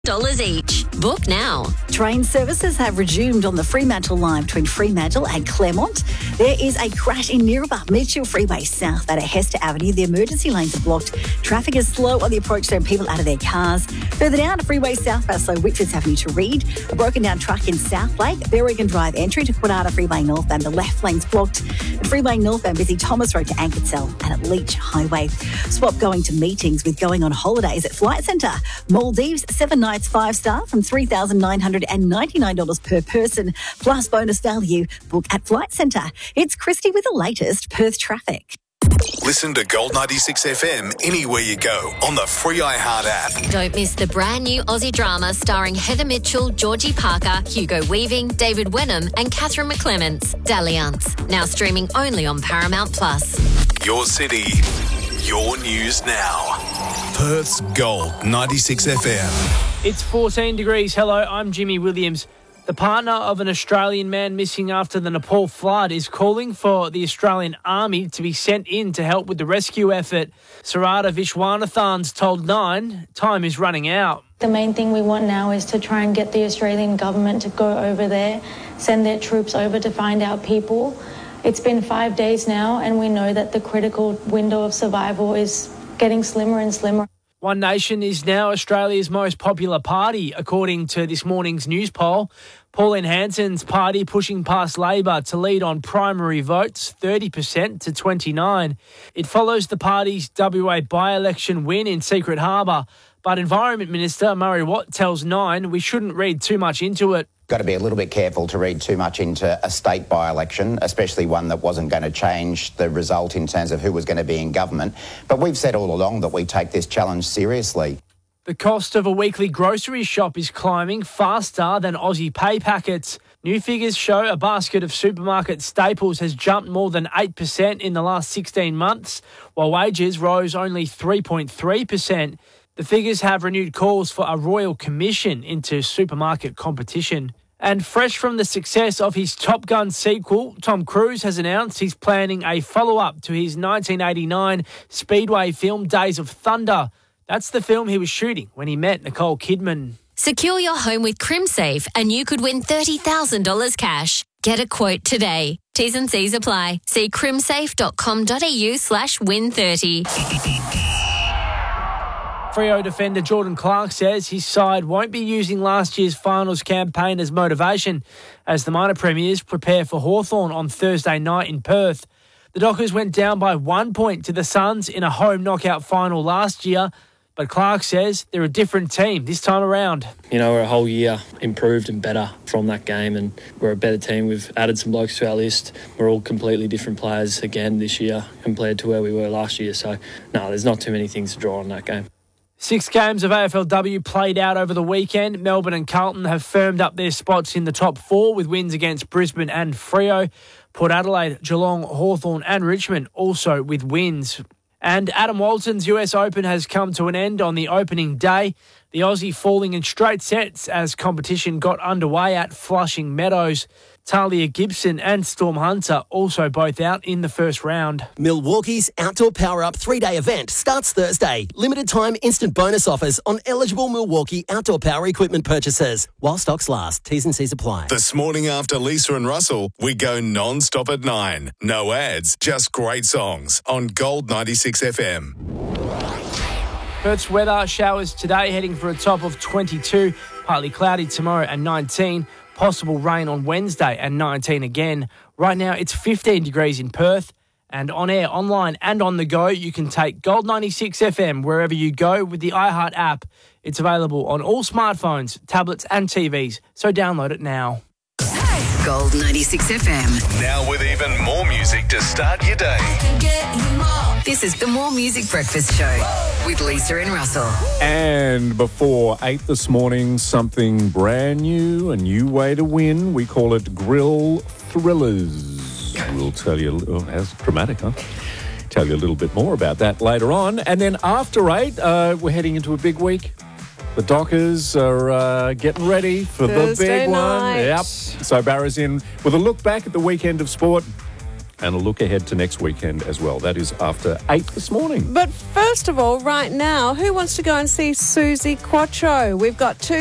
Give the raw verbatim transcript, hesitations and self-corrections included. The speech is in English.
dollars each. Book now. Train services have resumed on the Fremantle line between Fremantle and Claremont. There is a crash in Nearaba, Mitchell Freeway South at Hester Avenue. The emergency lanes are blocked. Traffic is slow on the approach, throwing people out of their cars. Further down, Freeway South, so Whitfields Avenue to Reed. A broken down truck in South Lake. Berwigan Drive entry to Quinata Freeway Northbound. The left lane's blocked. At Freeway Northbound, busy Thomas Road to Ankertsell and at Leach Highway. Swap going to meetings with going on holidays at Flight Centre. Maldives, seven nights, five star from three thousand nine hundred ninety-nine dollars per person, plus bonus value. Book at Flight Centre. It's Christy with the latest Perth traffic. Listen to Gold ninety-six F M anywhere you go on the free iHeart app. Don't miss the brand new Aussie drama starring Heather Mitchell, Georgie Parker, Hugo Weaving, David Wenham and Catherine McClements, Dalliance. Now streaming only on Paramount Plus. Your city, your news now. Perth's Gold ninety-six F M. It's fourteen degrees. Hello, I'm Jimmy Williams. The partner of an Australian man missing after the Nepal flood is calling for the Australian Army to be sent in to help with the rescue effort. Sarada Vishwanathan's told Nine time is running out. The main thing we want now is to try and get the Australian government to go over there, send their troops over to find our people. It's been five days now and we know that the critical window of survival is getting slimmer and slimmer. One Nation is now Australia's most popular party, according to this morning's news poll. Pauline Hanson's party pushing past Labor to lead on primary votes, thirty percent to twenty-nine. It follows the party's W A by-election win in Secret Harbour. But Environment Minister Murray Watt tells Nine we shouldn't read too much into it. Got to be a little bit careful to read too much into a state by-election, especially one that wasn't going to change the result in terms of who was going to be in government. But we've said all along that we take this challenge seriously. The cost of a weekly grocery shop is climbing faster than Aussie pay packets. New figures show a basket of supermarket staples has jumped more than eight percent in the last sixteen months, while wages rose only three point three percent. The figures have renewed calls for a royal commission into supermarket competition. And fresh from the success of his Top Gun sequel, Tom Cruise has announced he's planning a follow-up to his nineteen eighty-nine Speedway film Days of Thunder. That's the film he was shooting when he met Nicole Kidman. Secure your home with CrimSafe and you could win thirty thousand dollars cash. Get a quote today. T's and C's apply. See crimsafe.com.au slash win 30. Freo defender Jordan Clark says his side won't be using last year's finals campaign as motivation as the minor premiers prepare for Hawthorn on Thursday night in Perth. The Dockers went down by one point to the Suns in a home knockout final last year, but Clark says they're a different team this time around. You know, we're a whole year improved and better from that game, and we're a better team. We've added some blokes to our list. We're all completely different players again this year compared to where we were last year. So, no, there's not too many things to draw on that game. Six games of A F L W played out over the weekend. Melbourne and Carlton have firmed up their spots in the top four with wins against Brisbane and Freo. Port Adelaide, Geelong, Hawthorn and Richmond also with wins. And Adam Walton's U S Open has come to an end on the opening day. The Aussie falling in straight sets as competition got underway at Flushing Meadows. Talia Gibson and Storm Hunter also both out in the first round. Milwaukee's Outdoor Power Up three-day event starts Thursday. Limited time instant bonus offers on eligible Milwaukee outdoor power equipment purchases. While stocks last, T's and C's apply. This morning after Lisa and Russell, we go non-stop at nine. No ads, just great songs on Gold ninety-six F M. Perth's weather, showers today heading for a top of twenty-two. Partly cloudy tomorrow and nineteen. Possible rain on Wednesday and nineteen again. Right now it's fifteen degrees in Perth. And on air, online and on the go, you can take Gold ninety-six F M wherever you go with the iHeart app. It's available on all smartphones, tablets and T Vs. So download it now. Gold ninety-six F M. Now with even more music to start your day. This is the More Music Breakfast Show with Lisa and Russell. And before eight this morning, something brand new, a new way to win. We call it Grill Thrillers. We'll tell you, oh, that's dramatic, huh? Tell you a little bit more about that later on. And then after eight, uh, we're heading into a big week. The Dockers are uh, getting ready for Thursday the big night. one. Yep. So Barra's in with a look back at the weekend of sport. and a look ahead to next weekend as well. That is after eight this morning. But first of all, right now, who wants to go and see Susie Quattro? We've got two